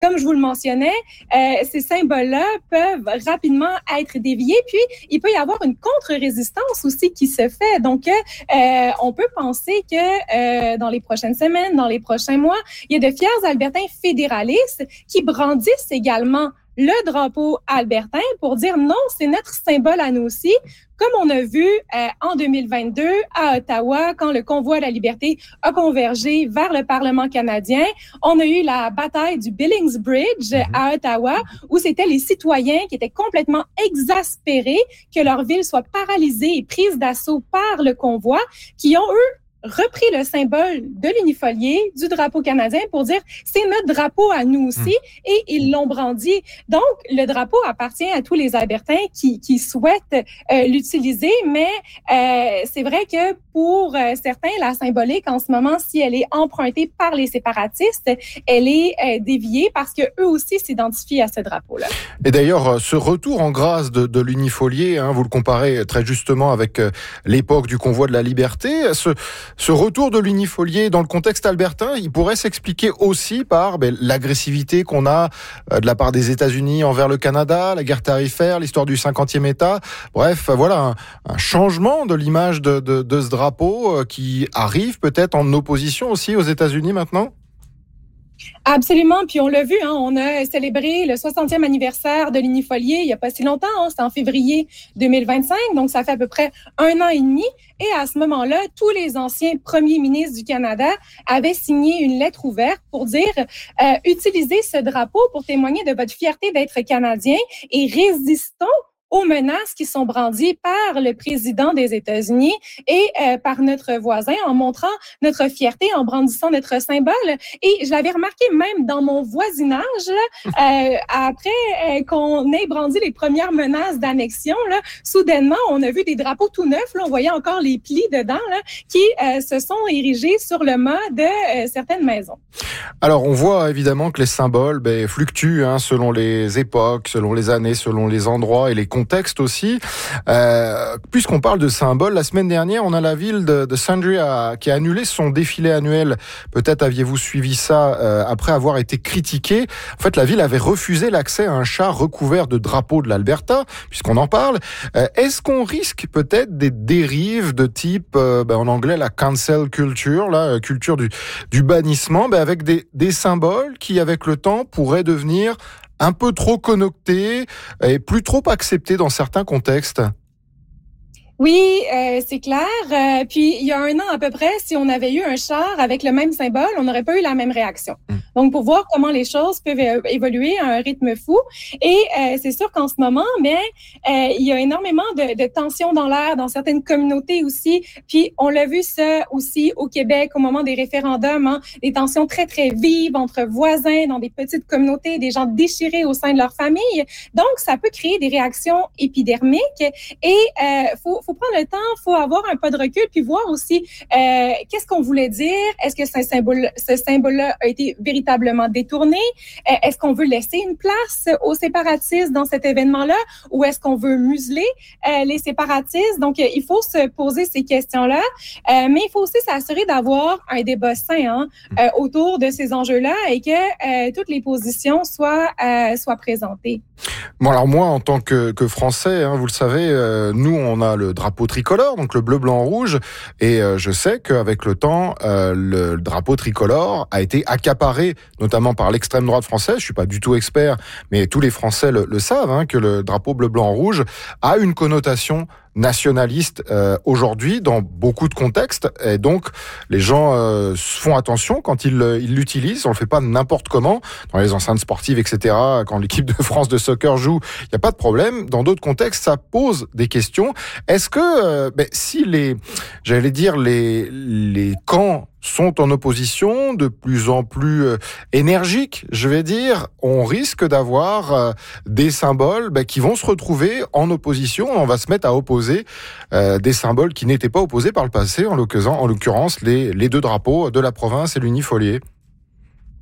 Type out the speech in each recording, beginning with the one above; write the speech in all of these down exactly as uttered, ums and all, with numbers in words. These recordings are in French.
comme je vous le mentionnais, euh, ces symboles-là peuvent rapidement être déviés, puis il peut y avoir une contre-résistance aussi qui se fait. Donc, euh, on peut penser que euh, dans les prochaines semaines, dans les prochains mois, il y a de fiers Albertains fédéralistes qui brandissent également le drapeau albertain pour dire non, c'est notre symbole à nous aussi, comme on a vu euh, en deux mille vingt-deux à Ottawa, quand le convoi de la liberté a convergé vers le Parlement canadien. On a eu la bataille du Billings Bridge à Ottawa, où c'était les citoyens qui étaient complètement exaspérés que leur ville soit paralysée et prise d'assaut par le convoi, qui ont, eux, repris le symbole de l'unifolié, du drapeau canadien, pour dire c'est notre drapeau à nous aussi, et ils l'ont brandi. Donc, le drapeau appartient à tous les Albertains qui, qui souhaitent euh, l'utiliser, mais euh, c'est vrai que pour euh, certains, la symbolique, en ce moment, si elle est empruntée par les séparatistes, elle est euh, déviée parce que eux aussi s'identifient à ce drapeau-là. Et d'ailleurs, ce retour en grâce de, de l'unifolié, hein, vous le comparez très justement avec euh, l'époque du convoi de la liberté, ce Ce retour de l'unifolié dans le contexte albertain, il pourrait s'expliquer aussi par ben, l'agressivité qu'on a euh, de la part des États-Unis envers le Canada, la guerre tarifaire, l'histoire du cinquantième État. Bref, voilà un, un changement de l'image de, de, de ce drapeau euh, qui arrive peut-être en opposition aussi aux États-Unis maintenant. Absolument, puis on l'a vu, hein, on a célébré le soixantième anniversaire de l'unifolié il n'y a pas si longtemps, hein, c'était en février deux mille vingt-cinq, donc ça fait à peu près un an et demi, et à ce moment-là, tous les anciens premiers ministres du Canada avaient signé une lettre ouverte pour dire euh, utilisez ce drapeau pour témoigner de votre fierté d'être Canadien et résistons aux menaces qui sont brandies par le président des États-Unis et euh, par notre voisin en montrant notre fierté, en brandissant notre symbole. Et je l'avais remarqué même dans mon voisinage, là, euh, après euh, qu'on ait brandi les premières menaces d'annexion, là, soudainement, on a vu des drapeaux tout neufs, là, on voyait encore les plis dedans, là, qui euh, se sont érigés sur le mât de euh, certaines maisons. Alors, on voit évidemment que les symboles ben, fluctuent hein, selon les époques, selon les années, selon les endroits et les contexte aussi. Euh, puisqu'on parle de symboles, la semaine dernière, on a la ville de, de Sundre à, qui a annulé son défilé annuel. Peut-être aviez-vous suivi ça euh, après avoir été critiqué. En fait, la ville avait refusé l'accès à un char recouvert de drapeau de l'Alberta, puisqu'on en parle. Euh, est-ce qu'on risque peut-être des dérives de type, euh, ben, en anglais, la cancel culture, la culture du, du bannissement, ben, avec des, des symboles qui, avec le temps, pourraient devenir un peu trop connecté et plus trop accepté dans certains contextes? Oui, euh, c'est clair. Euh, puis, il y a un an à peu près, si on avait eu un char avec le même symbole, on n'aurait pas eu la même réaction. Mmh. Donc, pour voir comment les choses peuvent évoluer à un rythme fou. Et euh, c'est sûr qu'en ce moment, mais euh, il y a énormément de, de tensions dans l'air, dans certaines communautés aussi. Puis, on l'a vu ça aussi au Québec au moment des référendums, hein, des tensions très, très vives entre voisins, dans des petites communautés, des gens déchirés au sein de leur famille. Donc, ça peut créer des réactions épidermiques. Et euh, faut, faut prendre le temps, faut avoir un pas de recul, puis voir aussi euh, qu'est-ce qu'on voulait dire. Est-ce que ce symbole, ce symbole-là a été véritablement détourné? Euh, est-ce qu'on veut laisser une place aux séparatistes dans cet événement-là, ou est-ce qu'on veut museler euh, les séparatistes? Donc, euh, il faut se poser ces questions-là, euh, mais il faut aussi s'assurer d'avoir un débat sain hein, euh, autour de ces enjeux-là et que euh, toutes les positions soient euh, soient présentées. Bon, alors moi, en tant que, que Français, hein, vous le savez, euh, nous, on a le drapeau tricolore, donc le bleu, blanc, rouge, et euh, je sais qu'avec le temps, euh, le, le drapeau tricolore a été accaparé, notamment par l'extrême droite française. Je suis pas du tout expert, mais tous les Français le, le savent, hein, que le drapeau bleu, blanc, rouge a une connotation nationaliste euh, aujourd'hui dans beaucoup de contextes, et donc les gens euh, font attention quand ils ils l'utilisent. On le fait pas n'importe comment dans les enceintes sportives, et cetera. Quand l'équipe de France de soccer joue, il y a pas de problème. Dans d'autres contextes, ça pose des questions. Est-ce que euh, ben, si les, j'allais dire les les camps sont en opposition de plus en plus euh, énergiques, je vais dire, on risque d'avoir euh, des symboles bah, qui vont se retrouver en opposition. On va se mettre à opposer euh, des symboles qui n'étaient pas opposés par le passé, en l'occurrence, en l'occurrence les, les deux drapeaux de la province et l'unifolié.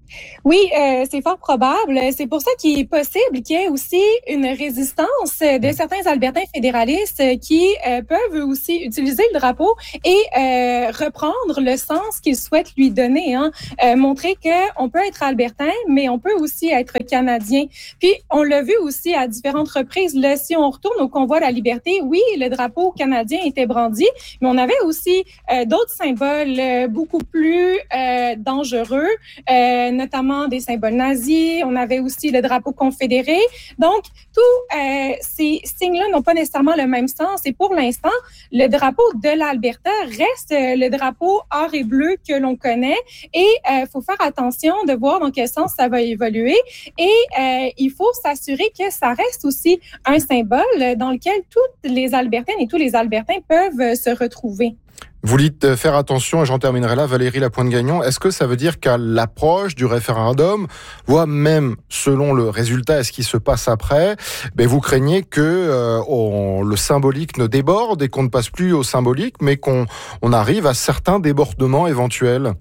Oui, euh, c'est fort probable. C'est pour ça qu'il est possible qu'il y ait aussi une résistance de certains Albertains fédéralistes qui euh, peuvent aussi utiliser le drapeau et euh, reprendre le sens qu'ils souhaitent lui donner. Hein. Euh, montrer qu'on peut être Albertain, mais on peut aussi être Canadien. Puis, on l'a vu aussi à différentes reprises. Là, si on retourne au convoi de la liberté, oui, le drapeau canadien était brandi, mais on avait aussi euh, d'autres symboles euh, beaucoup plus euh, dangereux, euh, notamment des symboles nazis. On avait aussi le drapeau confédéré. Donc, tous euh, ces signes-là n'ont pas nécessairement le même sens. Et pour l'instant, le drapeau de l'Alberta reste euh, le drapeau or et bleu que l'on connaît. Et il euh, faut faire attention de voir dans quel sens ça va évoluer. Et euh, il faut s'assurer que ça reste aussi un symbole dans lequel toutes les Albertaines et tous les Albertains peuvent se retrouver. Vous dites faire attention, et j'en terminerai là, Valérie Lapointe-Gagnon. Est-ce que ça veut dire qu'à l'approche du référendum, voire même selon le résultat et ce qui se passe après, ben vous craignez que euh, on, le symbolique ne déborde et qu'on ne passe plus au symbolique, mais qu'on on arrive à certains débordements éventuels?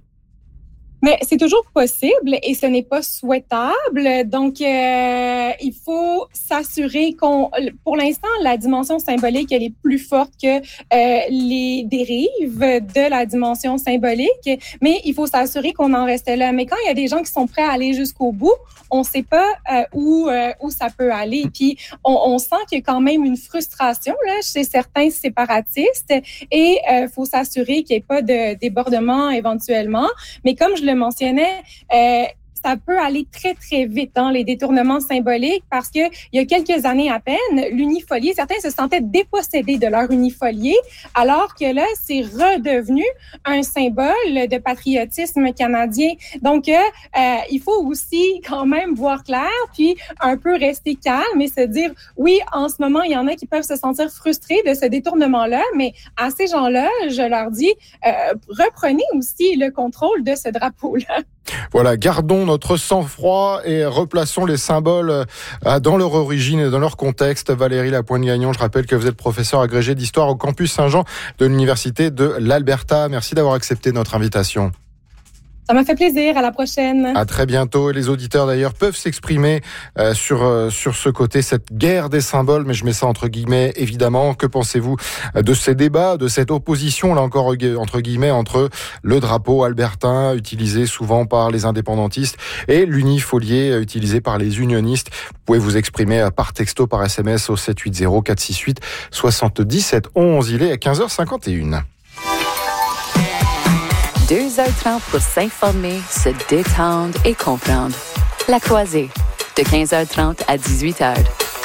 Mais c'est toujours possible et ce n'est pas souhaitable. Donc, euh, il faut s'assurer qu'on, pour l'instant, la dimension symbolique, elle est plus forte que euh, les dérives de la dimension symbolique. Mais il faut s'assurer qu'on en reste là. Mais quand il y a des gens qui sont prêts à aller jusqu'au bout, on ne sait pas euh, où euh, où ça peut aller. Puis, on, on sent qu'il y a quand même une frustration là chez certains séparatistes et il euh, faut s'assurer qu'il n'y ait pas de débordement éventuellement. Mais comme je le mentionnais, euh, ça peut aller très, très vite, hein, les détournements symboliques, parce que il y a quelques années à peine, l'unifolié, certains se sentaient dépossédés de leur unifolié, alors que là, c'est redevenu un symbole de patriotisme canadien. Donc, euh, euh, il faut aussi quand même voir clair, puis un peu rester calme et se dire, oui, en ce moment, il y en a qui peuvent se sentir frustrés de ce détournement-là, mais à ces gens-là, je leur dis, euh, reprenez aussi le contrôle de ce drapeau-là. Voilà, gardons notre sang-froid et replaçons les symboles dans leur origine et dans leur contexte. Valérie Lapointe-Gagnon, je rappelle que vous êtes professeure agrégée d'histoire au campus Saint-Jean de l'Université de l'Alberta. Merci d'avoir accepté notre invitation. Ça m'a fait plaisir. À la prochaine. À très bientôt. Et les auditeurs, d'ailleurs, peuvent s'exprimer euh, sur euh, sur ce côté, cette guerre des symboles, mais je mets ça entre guillemets, évidemment. Que pensez-vous de ces débats, de cette opposition, là encore, entre guillemets, entre le drapeau albertain, utilisé souvent par les indépendantistes, et l'unifolié, utilisé par les unionistes? Vous pouvez vous exprimer par texto, par S M S au sept huit zéro quatre six huit soixante-dix-sept onze. Il est à quinze heures cinquante et une. deux heures trente pour s'informer, se détendre et comprendre. La Croisée, de quinze heures trente à dix-huit heures.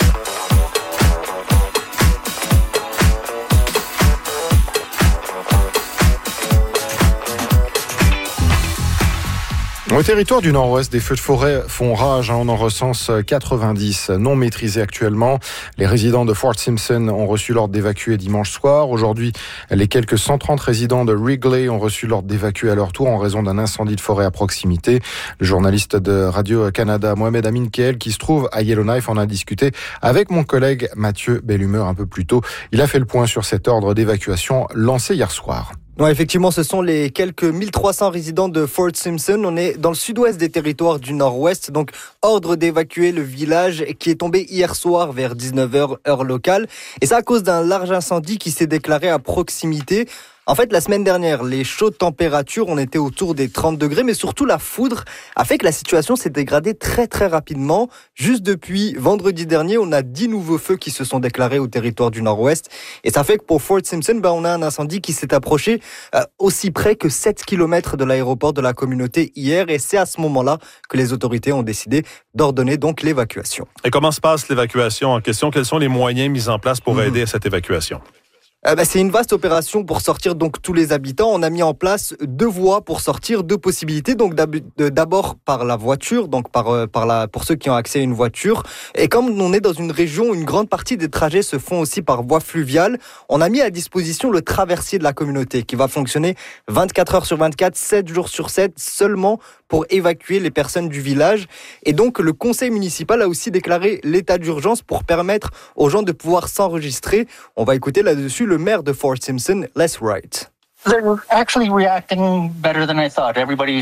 Au territoire du Nord-Ouest, des feux de forêt font rage. On en recense quatre-vingt-dix non maîtrisés actuellement. Les résidents de Fort Simpson ont reçu l'ordre d'évacuer dimanche soir. Aujourd'hui, les quelques cent trente résidents de Wrigley ont reçu l'ordre d'évacuer à leur tour en raison d'un incendie de forêt à proximité. Le journaliste de Radio-Canada, Mohamed Amin Keel, qui se trouve à Yellowknife, en a discuté avec mon collègue Mathieu Bellumeur un peu plus tôt. Il a fait le point sur cet ordre d'évacuation lancé hier soir. Non, effectivement, ce sont les quelques mille trois cents résidents de Fort Simpson. On est dans le sud-ouest des territoires du Nord-Ouest. Donc, ordre d'évacuer le village qui est tombé hier soir vers dix-neuf heures, heure locale. Et ça à cause d'un large incendie qui s'est déclaré à proximité. En fait, la semaine dernière, les chaudes températures, on était autour des trente degrés, mais surtout la foudre a fait que la situation s'est dégradée très très rapidement. Juste depuis vendredi dernier, on a dix nouveaux feux qui se sont déclarés au territoire du Nord-Ouest. Et ça fait que pour Fort Simpson, ben, on a un incendie qui s'est approché euh, aussi près que sept kilomètres de l'aéroport de la communauté hier. Et c'est à ce moment-là que les autorités ont décidé d'ordonner donc l'évacuation. Et comment se passe l'évacuation en question? Quels sont les moyens mis en place pour mmh. aider à cette évacuation? Euh, bah, c'est une vaste opération pour sortir donc tous les habitants. On a mis en place deux voies pour sortir, deux possibilités. Donc d'abord par la voiture, donc par euh, par la pour ceux qui ont accès à une voiture. Et comme on est dans une région où une grande partie des trajets se font aussi par voie fluviale, on a mis à disposition le traversier de la communauté qui va fonctionner vingt-quatre heures sur vingt-quatre, sept jours sur sept seulement pour évacuer les personnes du village. Et donc le conseil municipal a aussi déclaré l'état d'urgence pour permettre aux gens de pouvoir s'enregistrer. On va écouter là-dessus le maire de Fort Simpson, Les Wright. They're actually reacting better than I thought. Everybody's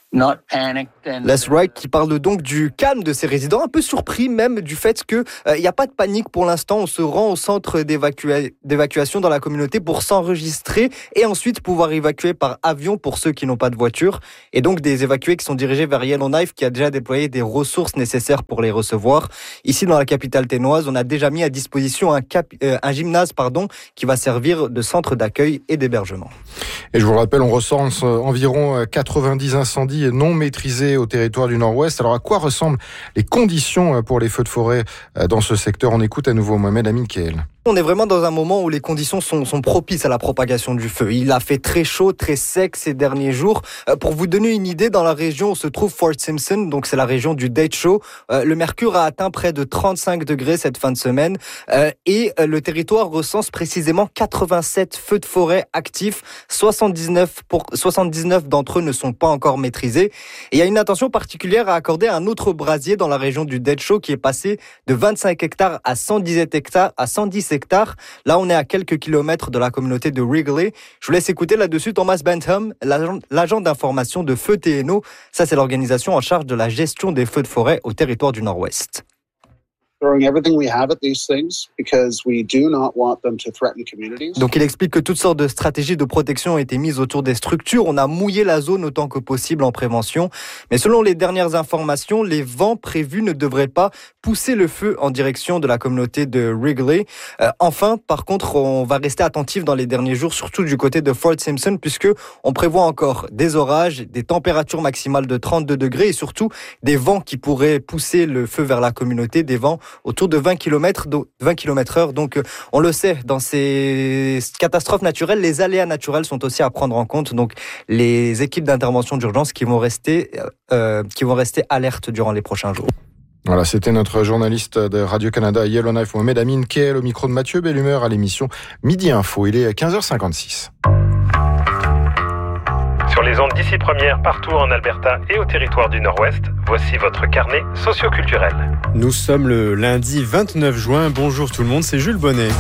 Les Wright qui parle donc du calme de ces résidents, un peu surpris même du fait qu'il n'y euh, a pas de panique pour l'instant. On se rend au centre d'évacua- d'évacuation dans la communauté pour s'enregistrer et ensuite pouvoir évacuer par avion pour ceux qui n'ont pas de voiture. Et donc des évacués qui sont dirigés vers Yellowknife qui a déjà déployé des ressources nécessaires pour les recevoir. Ici dans la capitale ténoise, on a déjà mis à disposition un, cap- euh, un gymnase pardon, qui va servir de centre d'accueil et d'hébergement. Et je vous le rappelle, on recense environ quatre-vingt-dix incendies non maîtrisés au territoire du Nord-Ouest. Alors à quoi ressemblent les conditions pour les feux de forêt dans ce secteur? On écoute à nouveau Mohamed Amin Keel. On est vraiment dans un moment où les conditions sont, sont propices à la propagation du feu. Il a fait très chaud, très sec ces derniers jours. Euh, pour vous donner une idée, dans la région où se trouve Fort Simpson, donc c'est la région du Date Show, euh, le mercure a atteint près de trente-cinq degrés cette fin de semaine euh, et euh, le territoire recense précisément quatre-vingt-sept feux de forêt actifs. soixante-dix-neuf, pour, soixante-dix-neuf d'entre eux ne sont pas encore maîtrisés. Et il y a une attention particulière à accorder à un autre brasier dans la région du Date Show qui est passé de vingt-cinq hectares à cent dix hectares à cent dix hectares. Là, on est à quelques kilomètres de la communauté de Wrigley. Je vous laisse écouter là-dessus Thomas Bentham, l'agent, l'agent d'information de Feu T N O. Ça, c'est l'organisation en charge de la gestion des feux de forêt au territoire du Nord-Ouest. Donc il explique que toutes sortes de stratégies de protection ont été mises autour des structures. On a mouillé la zone autant que possible en prévention. Mais selon les dernières informations, les vents prévus ne devraient pas pousser le feu en direction de la communauté de Wrigley. Euh, enfin, par contre, on va rester attentif dans les derniers jours, surtout du côté de Fort Simpson, puisque on prévoit encore des orages, des températures maximales de trente-deux degrés et surtout des vents qui pourraient pousser le feu vers la communauté, des vents autour de vingt kilomètres heure. Donc, on le sait, dans ces catastrophes naturelles, les aléas naturels sont aussi à prendre en compte. Donc, les équipes d'intervention d'urgence qui vont rester, euh, qui vont rester alertes durant les prochains jours. Voilà, c'était notre journaliste de Radio-Canada Yellowknife, Mohamed Amin Keel, au micro de Mathieu Bellumeur à l'émission Midi Info. Il est quinze heures cinquante-six. Sur les ondes d'ici première, partout en Alberta et au territoire du Nord-Ouest, voici votre carnet socioculturel. Nous sommes le lundi vingt-neuf juin. Bonjour tout le monde, c'est Jules Bonnet.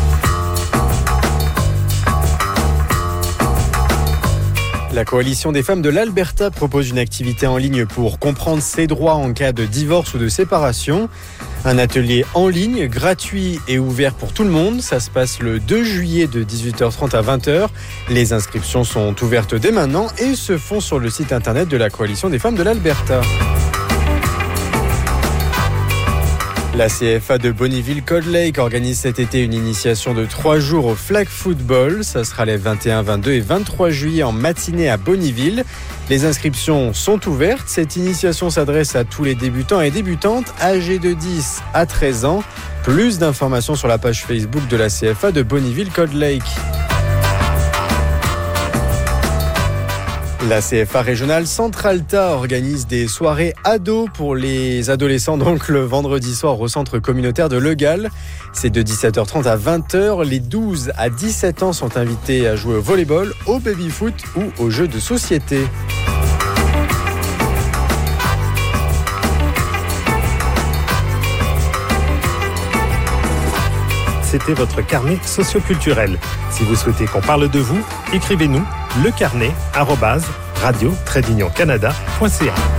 La Coalition des femmes de l'Alberta propose une activité en ligne pour comprendre ses droits en cas de divorce ou de séparation. Un atelier en ligne, gratuit et ouvert pour tout le monde. Ça se passe le deux juillet de dix-huit heures trente à vingt heures. Les inscriptions sont ouvertes dès maintenant et se font sur le site internet de la Coalition des femmes de l'Alberta. La C F A de Bonnyville-Cold Lake organise cet été une initiation de trois jours au flag football. Ça sera les vingt et un, vingt-deux et vingt-trois juillet en matinée à Bonnyville. Les inscriptions sont ouvertes. Cette initiation s'adresse à tous les débutants et débutantes âgés de dix à treize ans. Plus d'informations sur la page Facebook de la C F A de Bonnyville-Cold Lake. La C F A régionale Centralta organise des soirées ados pour les adolescents, donc le vendredi soir au centre communautaire de Le Gall. C'est de dix-sept heures trente à vingt heures. Les douze à dix-sept ans sont invités à jouer au volleyball, au baby-foot ou aux jeux de société. C'était votre carnet socioculturel. Si vous souhaitez qu'on parle de vous, écrivez-nous lecarnet arobase radio tiret canada point c a.